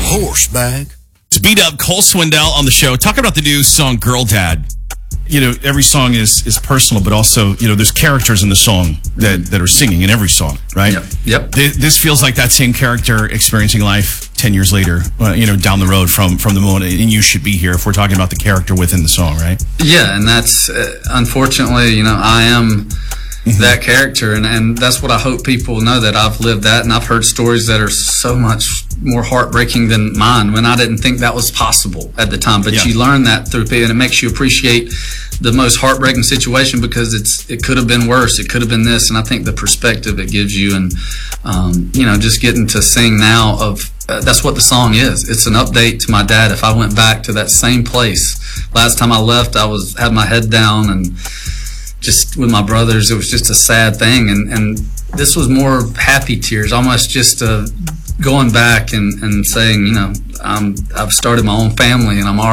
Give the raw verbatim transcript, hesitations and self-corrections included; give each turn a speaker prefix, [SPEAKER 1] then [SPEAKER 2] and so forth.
[SPEAKER 1] Horseback.
[SPEAKER 2] Beat Up, Cole Swindell on the show. Talking about the new song Girl Dad. You know, every song is is personal, but also, you know, there's characters in the song that, that are singing in every song, right?
[SPEAKER 3] Yep. Yep.
[SPEAKER 2] Th- This feels like that same character experiencing life ten years later, uh, you know, down the road from, from the moment, and You Should Be Here, if we're talking about the character within the song, right?
[SPEAKER 3] Yeah, and that's, uh, unfortunately, you know, I am that character, and, and that's what I hope people know, that I've lived that, and I've heard stories that are so much more heartbreaking than mine, when I didn't think that was possible at the time. But
[SPEAKER 2] Yeah.
[SPEAKER 3] you learn that through people, and it makes you appreciate the most heartbreaking situation, because it's it could have been worse, it could have been this, and I think the perspective it gives you, and um, you know, just getting to sing now of uh, that's what the song is. It's an update to my dad. If I went back to that same place last time I left, I was had my head down and just with my brothers, it was just a sad thing, and and this was more happy tears, almost just uh, going back and and saying, you know, um, I've started my own family, and I'm all